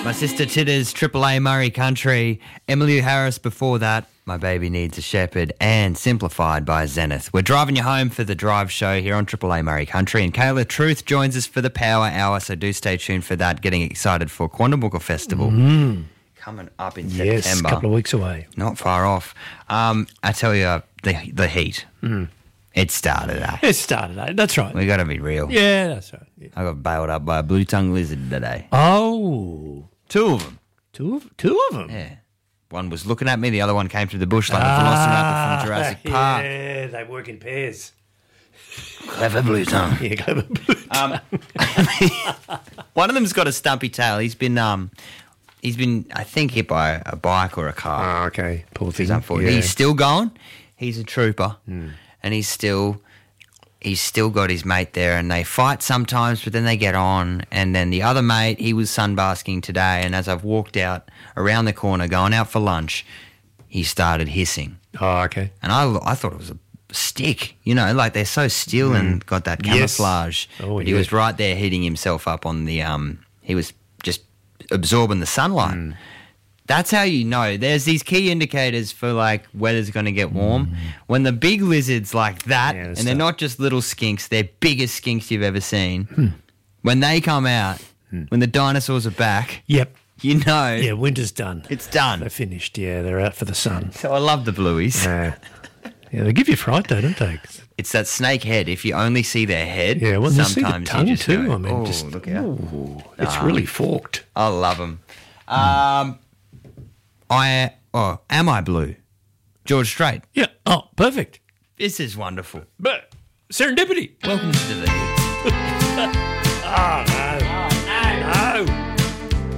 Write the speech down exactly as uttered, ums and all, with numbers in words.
My Sister Titters, Triple A Murray Country, Emily Harris before that, My Baby Needs a Shepherd, and Simplified by Zenith. We're driving you home for the Drive Show here on Triple A Murray Country, and Kayla Truth joins us for the Power Hour, so do stay tuned for that. Getting excited for Quandabooka Festival. Mm. Coming up in yes, September. Yes, a couple of weeks away. Not far off. Um, I tell you, the the heat. Mm. It started, eh? It started, eh? That's right. We got to be real. Yeah, that's right. Yeah. I got bailed up by a blue-tongued lizard today. Oh. Two of them. Two of, two of them? Yeah. One was looking at me, the other one came through the bush like ah, a velociraptor from Jurassic Park. Yeah, they work in pairs. Clever blue tongue. Yeah, clever blue tongue. Um, one of them's got a stumpy tail. He's been, um, he's been, I think, hit by a bike or a car. Oh, okay. Poor thing. He's unfortunate. Yeah. He's still going. He's a trooper. Mm. And he's still... He's still got his mate there, and they fight sometimes, but then they get on. And then the other mate, he was sunbasking today, and as I've walked out around the corner going out for lunch, he started hissing. Oh, okay. And I, I thought it was a stick, you know, like they're so still mm. and got that camouflage. Yes. Oh, but yeah. he was right there hitting himself up on the, um, he was just absorbing the sunlight. Mm. That's how you know. There's these key indicators for, like, weather's going to get warm. Mm. When the big lizards like that, yeah, and they're not just little skinks, they're biggest skinks you've ever seen. Mm. When they come out, mm. when the dinosaurs are back, yep, you know. Yeah, winter's done. It's done. They're finished, yeah. They're out for the sun. So I love the blueies. Yeah, yeah they give you fright, though, don't they? It's that snake head. If you only see their head, yeah, well, sometimes you see the tongue you just too. go, I mean, oh, just, look out. Ooh, it's um, really forked. I love them. Um... I oh, am I blue? George Strait. Yeah. Oh, perfect. This is wonderful. But serendipity. Welcome to the. Ah.